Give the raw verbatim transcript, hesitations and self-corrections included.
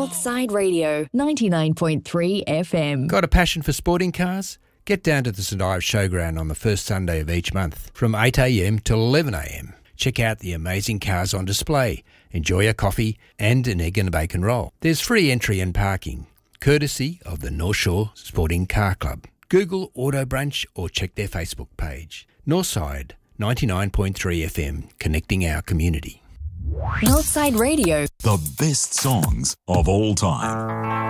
Northside Radio, ninety-nine point three F M. Got a passion for sporting cars? Get down to the St Ives Showground on the first Sunday of each month from eight a m till eleven a m. Check out the amazing cars on display, enjoy a coffee and an egg and bacon roll. There's free entry and parking, courtesy of the North Shore Sporting Car Club. Google Auto Brunch or check their Facebook page. Northside, ninety-nine point three F M, connecting our community. Northside Radio. The best songs of all time.